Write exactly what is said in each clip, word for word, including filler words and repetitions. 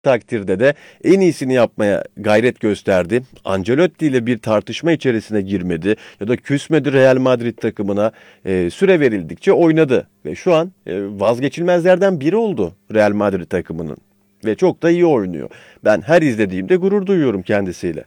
takdirde de en iyisini yapmaya gayret gösterdi. Ancelotti ile bir tartışma içerisine girmedi ya da küsmedi Real Madrid takımına. E, süre verildikçe oynadı ve şu an e, vazgeçilmezlerden biri oldu Real Madrid takımının ve çok da iyi oynuyor. Ben her izlediğimde gurur duyuyorum kendisiyle.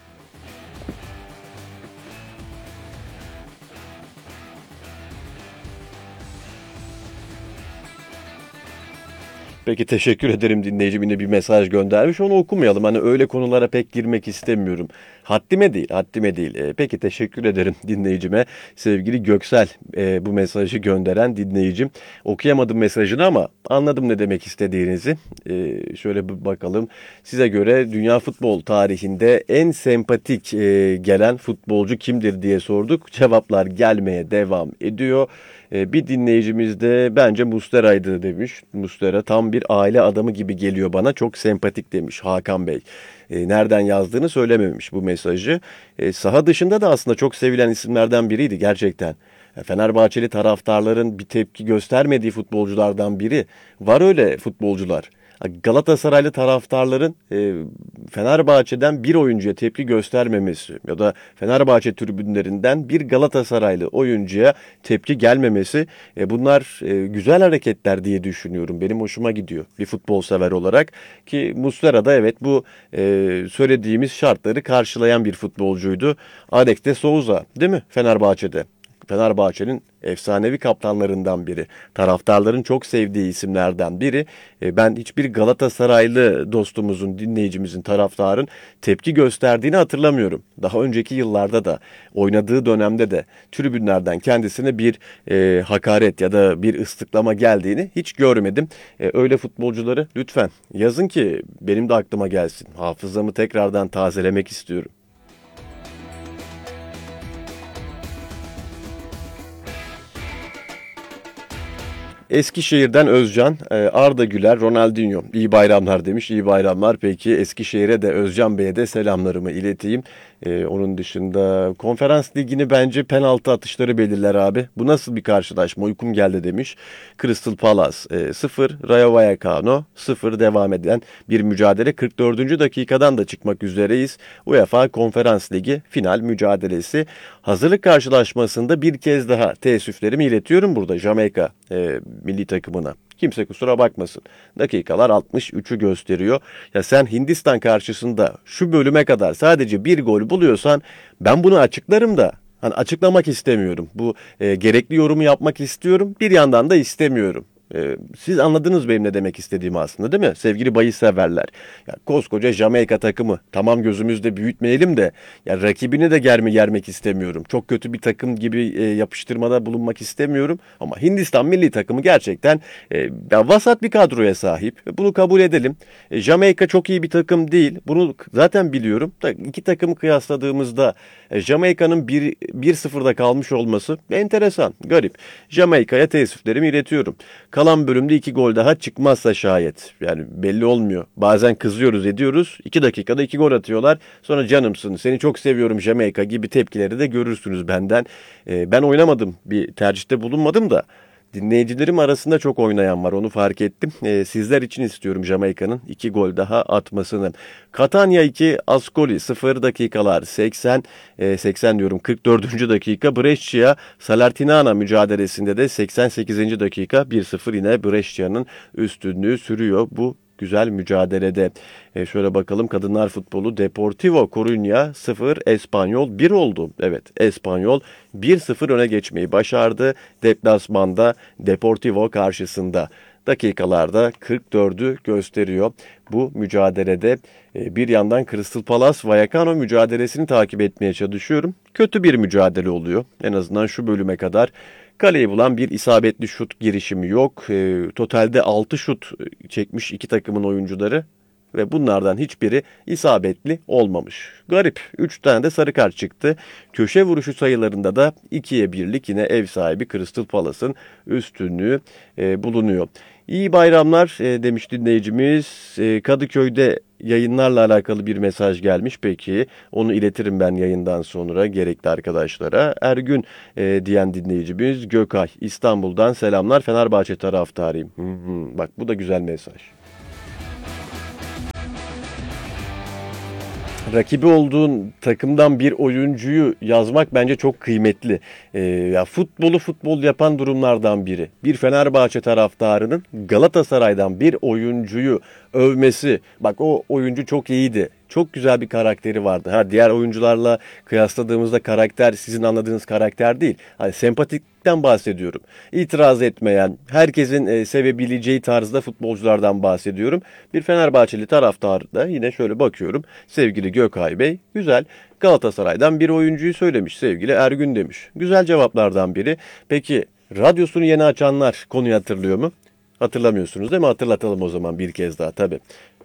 Peki teşekkür ederim, dinleyicim yine bir mesaj göndermiş. Onu okumayalım. Hani öyle konulara pek girmek istemiyorum. Haddime değil, haddime değil. Ee, peki teşekkür ederim dinleyicime. Sevgili Göksel, e, bu mesajı gönderen dinleyicim. Okuyamadım mesajını ama anladım ne demek istediğinizi. Ee, şöyle bir bakalım. Size göre dünya futbol tarihinde en sempatik e, gelen futbolcu kimdir diye sorduk. Cevaplar gelmeye devam ediyor. Bir dinleyicimiz de bence Muslera'ydı demiş. Muslera tam bir aile adamı gibi geliyor bana. Çok sempatik demiş Hakan Bey. E, nereden yazdığını söylememiş bu mesajı. E, saha dışında da aslında çok sevilen isimlerden biriydi gerçekten. E, Fenerbahçeli taraftarların bir tepki göstermediği futbolculardan biri. Var öyle futbolcular. Galatasaraylı taraftarların e, Fenerbahçe'den bir oyuncuya tepki göstermemesi ya da Fenerbahçe tribünlerinden bir Galatasaraylı oyuncuya tepki gelmemesi, e, bunlar e, güzel hareketler diye düşünüyorum. Benim hoşuma gidiyor bir futbol sever olarak ki Muslera da evet bu e, söylediğimiz şartları karşılayan bir futbolcuydu. Alex de Souza değil mi Fenerbahçe'de? Fenerbahçe'nin efsanevi kaptanlarından biri. Taraftarların çok sevdiği isimlerden biri. E, Ben hiçbir Galatasaraylı dostumuzun, dinleyicimizin, taraftarın tepki gösterdiğini hatırlamıyorum. Daha önceki yıllarda da, oynadığı dönemde de tribünlerden kendisine bir e, hakaret ya da bir ıslıklama geldiğini hiç görmedim. E, öyle futbolcuları lütfen yazın ki benim de aklıma gelsin. Hafızamı tekrardan tazelemek istiyorum. Eskişehir'den Özcan, e, Arda Güler, Ronaldinho. İyi bayramlar demiş. İyi bayramlar. Peki Eskişehir'e de Özcan Bey'e de selamlarımı ileteyim. E, onun dışında konferans ligini bence penaltı atışları belirler abi. Bu nasıl bir karşılaşma? Uykum geldi demiş. Crystal Palace e, sıfır, Rayo Vallecano sıfır devam eden bir mücadele. kırk dördüncü dakikadan da çıkmak üzereyiz. UEFA Konferans Ligi final mücadelesi. Hazırlık karşılaşmasında bir kez daha teessüflerimi iletiyorum burada Jamaika e, milli takımına. Kimse kusura bakmasın. Dakikalar altmış üçü gösteriyor. Ya sen Hindistan karşısında şu bölüme kadar sadece bir gol buluyorsan ben bunu açıklarım da hani açıklamak istemiyorum. Bu e, gerekli yorumu yapmak istiyorum. Bir yandan da istemiyorum. E, siz anladınız benim ne demek istediğimi aslında değil mi? Sevgili bahis severler. Ya koskoca Jamaika takımı tamam gözümüzde büyütmeyelim de ya rakibini de germi yermek istemiyorum. Çok kötü bir takım gibi e, yapıştırmada bulunmak istemiyorum. Ama Hindistan milli takımı gerçekten e, ya vasat bir kadroya sahip. Bunu kabul edelim. E, Jamaika çok iyi bir takım değil. Bunu zaten biliyorum. Da iki takımı kıyasladığımızda e, Jamaika'nın bir 1-0'da kalmış olması enteresan, garip. Jamaika'ya teessüflerimi iletiyorum. Kalan bölümde iki gol daha çıkmazsa şayet. Yani belli olmuyor. Bazen kızıyoruz ediyoruz. iki dakikada iki gol atıyorlar. Sonra canımsın seni çok seviyorum Jamaika gibi tepkileri de görürsünüz benden. Ee, ben oynamadım, bir tercihte bulunmadım da. Dinleyicilerim arasında çok oynayan var, onu fark ettim. Ee, sizler için istiyorum Jamaika'nın iki gol daha atmasını. Catania iki, Ascoli sıfır dakikalar seksen, e, seksen diyorum kırk dördüncü dakika. Brescia Salernitana mücadelesinde de seksen sekizinci dakika bir sıfır yine Brescia'nın üstünlüğü sürüyor bu güzel mücadelede. E şöyle bakalım, kadınlar futbolu Deportivo Coruña sıfır, Espanyol bir oldu. Evet, Espanyol bir sıfır öne geçmeyi başardı deplasmanda Deportivo karşısında. Dakikalarda kırk dördü gösteriyor bu mücadelede. E, bir yandan Crystal Palace Vallecano mücadelesini takip etmeye çalışıyorum. Kötü bir mücadele oluyor. En azından şu bölüme kadar. Kaleyi bulan bir isabetli şut girişimi yok. E, totalde altı şut çekmiş iki takımın oyuncuları ve bunlardan hiçbiri isabetli olmamış. Garip. üç tane de sarı kart çıktı. Köşe vuruşu sayılarında da ikiye birlik yine ev sahibi Crystal Palace'ın üstünlüğü e, bulunuyor. İyi bayramlar e, demiş dinleyicimiz. E, Kadıköy'de yayınlarla alakalı bir mesaj gelmiş. Peki onu iletirim ben yayından sonra gerekli arkadaşlara. Ergün e, diyen dinleyicimiz Gökay İstanbul'dan selamlar. Fenerbahçe taraftarıyım. Hı hı, bak bu da güzel mesaj. rakibi olduğun takımdan bir oyuncuyu yazmak bence çok kıymetli. Ee, ya futbolu futbol yapan durumlardan biri. Bir Fenerbahçe taraftarının Galatasaray'dan bir oyuncuyu övmesi. Bak o oyuncu çok iyiydi. Çok güzel bir karakteri vardı. Ha, diğer oyuncularla kıyasladığımızda karakter sizin anladığınız karakter değil. Hani sempatikten bahsediyorum. İtiraz etmeyen, herkesin e, sevebileceği tarzda futbolculardan bahsediyorum. Bir Fenerbahçeli taraftarı da yine şöyle bakıyorum. Sevgili Gökay Bey, güzel. Galatasaray'dan bir oyuncuyu söylemiş. Sevgili Ergün demiş. Güzel cevaplardan biri. Peki radyosunu yeni açanlar konuyu hatırlıyor mu? Hatırlamıyorsunuz değil mi? Hatırlatalım o zaman bir kez daha tabii.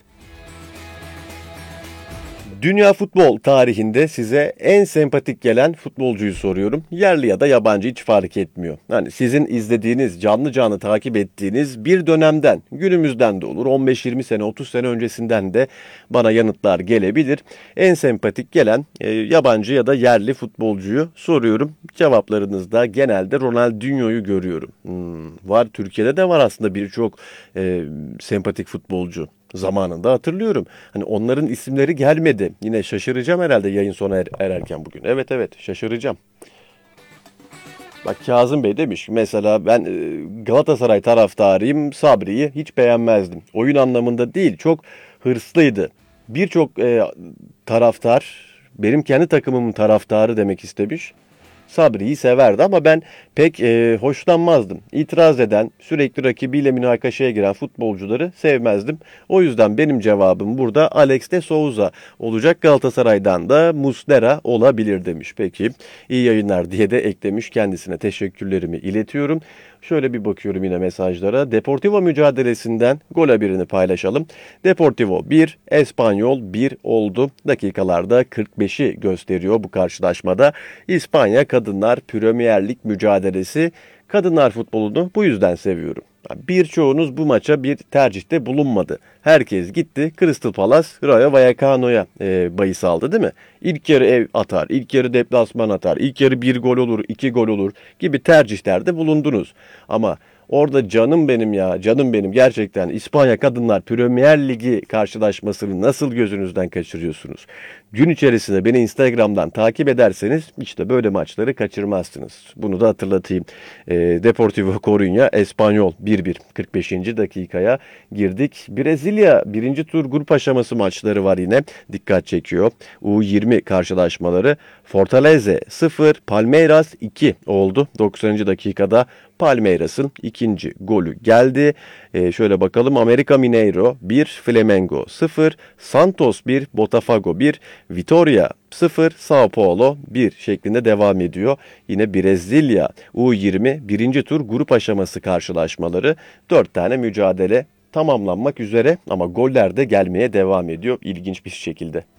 Dünya futbol tarihinde size en sempatik gelen futbolcuyu soruyorum. Yerli ya da yabancı hiç fark etmiyor. Hani sizin izlediğiniz, canlı canlı takip ettiğiniz bir dönemden, günümüzden de olur, on beş yirmi sene, otuz sene öncesinden de bana yanıtlar gelebilir. En sempatik gelen e, yabancı ya da yerli futbolcuyu soruyorum. Cevaplarınızda genelde Ronaldinho'yu görüyorum. Hmm, var, Türkiye'de de var aslında birçok e, sempatik futbolcu. Zamanında hatırlıyorum. Hani onların isimleri gelmedi. Yine şaşıracağım herhalde yayın sona er- ererken bugün. Evet evet şaşıracağım. Bak Kazım Bey demiş mesela ben e, Galatasaray taraftarıyım, Sabri'yi hiç beğenmezdim. Oyun anlamında değil, çok hırslıydı. Birçok e, taraftar benim kendi takımımın taraftarı demek istemiş. Sabri'yi severdi ama ben pek e, hoşlanmazdım. İtiraz eden, sürekli rakibiyle münakaşaya giren futbolcuları sevmezdim. O yüzden benim cevabım burada Alex de Souza olacak. Galatasaray'dan da Muslera olabilir demiş. Peki iyi yayınlar diye de eklemiş, kendisine teşekkürlerimi iletiyorum. Şöyle bir bakıyorum yine mesajlara. Deportivo mücadelesinden gol haberini paylaşalım. Deportivo bir, Espanyol bir oldu. Dakikalarda kırk beşi gösteriyor bu karşılaşmada. İspanya Kadınlar Premier Lig mücadelesi. Kadınlar futbolunu bu yüzden seviyorum. Birçoğunuz bu maça bir tercihte bulunmadı. Herkes gitti Crystal Palace Rayo Vallecano'ya e, bahis aldı değil mi? İlk yarı ev atar, ilk yarı deplasman atar, ilk yarı bir gol olur, iki gol olur gibi tercihlerde bulundunuz. Ama orada canım benim ya, canım benim gerçekten İspanya Kadınlar Premier Ligi karşılaşmasını nasıl gözünüzden kaçırıyorsunuz? Gün içerisinde beni Instagram'dan takip ederseniz işte böyle maçları kaçırmazsınız. Bunu da hatırlatayım. E, Deportivo Coruña, Espanyol bir bir kırk beşinci dakikaya girdik. Brezilya birinci tur grup aşaması maçları var yine. Dikkat çekiyor. U yirmi karşılaşmaları. Fortaleza sıfır, Palmeiras iki oldu. doksanıncı dakikada Palmeiras'ın ikinci golü geldi. Ee, şöyle bakalım. America Mineiro bir, Flamengo sıfır, Santos bir, Botafogo bir, Vitória sıfır, São Paulo bir şeklinde devam ediyor. Yine Brezilya U yirmi birinci tur grup aşaması karşılaşmaları, dört tane mücadele tamamlanmak üzere ama goller de gelmeye devam ediyor ilginç bir şekilde.